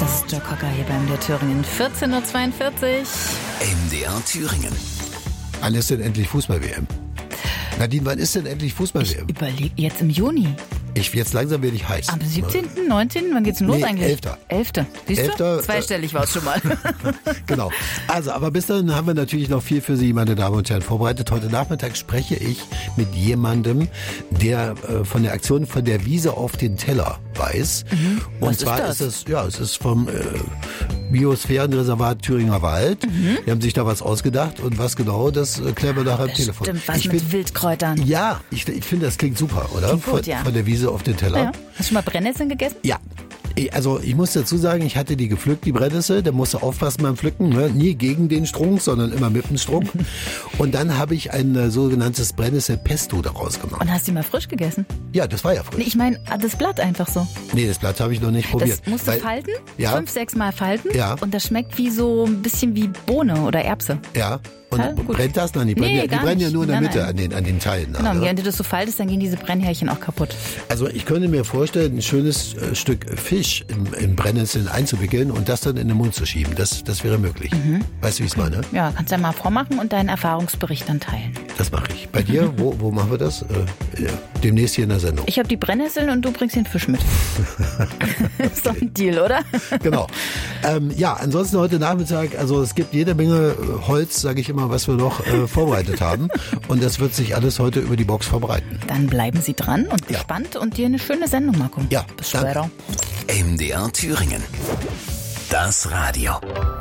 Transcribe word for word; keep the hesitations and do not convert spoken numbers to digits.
Das ist Joe Cocker hier beim M D R Thüringen. vierzehn Uhr zweiundvierzig. M D R Thüringen. Wann ist denn endlich Fußball-W M? Nadine, wann ist denn endlich Fußball-W M? Überleg, jetzt im Juni. Ich, jetzt langsam werde ich heiß. Am siebzehnten, neunzehnten Wann geht's denn los Nee, eigentlich? elfter elfter Siehst Elfter, du? Zweistellig war es schon mal. Genau. Also, aber bis dahin haben wir natürlich noch viel für Sie, meine Damen und Herren, vorbereitet. Heute Nachmittag spreche ich mit jemandem, der äh, von der Aktion von der Wiese auf den Teller weiß. Mhm. Und Was zwar ist das? ist es, ja, es ist vom äh, Biosphärenreservat Thüringer Wald. Mhm. Die haben sich da was ausgedacht und was genau, das äh, klären wir nachher am Telefon. Stimmt, was ich mit find, Wildkräutern. Ja, ich, ich finde, das klingt super, oder? Klingt gut, von, ja. von der Wiese auf den Teller. Ja. Hast du schon mal Brennnesseln gegessen? Ja. Also ich muss dazu sagen, ich hatte die gepflückt, die Brennnessel. Da musst du aufpassen beim Pflücken. Ne? Nie gegen den Strunk, sondern immer mit dem Strunk. Und dann habe ich ein äh, sogenanntes Brennnessel-Pesto daraus gemacht. Und hast du die mal frisch gegessen? Ja, das war ja frisch. Nee, ich meine, das Blatt einfach so. Nee, das Blatt habe ich noch nicht probiert. Das musst du Weil- falten, Ja. fünf, sechs Mal falten. Ja. Und das schmeckt wie so ein bisschen wie Bohne oder Erbse. Ja. Und Ja, gut. brennt das? Nein, die brennen, Nee, ja, die gar brennen ja nicht. nur in der Nein, Mitte nein. an den, an den Teilen. Genau, ne? und wenn du das so faltest, dann gehen diese Brennhärchen auch kaputt. Also ich könnte mir vorstellen, ein schönes äh, Stück Fisch in, in Brennnesseln einzuwickeln und das dann in den Mund zu schieben. Das, das wäre möglich. Mhm. Weißt du, wie ich es meine? Ja, kannst ja mal vormachen und deinen Erfahrungsbericht dann teilen. Das mache ich. Bei dir, wo, wo machen wir das? Äh, ja, demnächst hier in der Sendung. Ich habe die Brennnesseln und du bringst den Fisch mit. Ist doch ein Deal, oder? Genau. Ähm, ja, ansonsten heute Nachmittag, also es gibt jede Menge äh, Holz, sage ich immer, was wir noch äh, vorbereitet haben. Und das wird sich alles heute über die Box verbreiten. Dann bleiben Sie dran und Ja. gespannt und dir eine schöne Sendung, Marco. Ja, Bis danke. später. M D R Thüringen. Das Radio.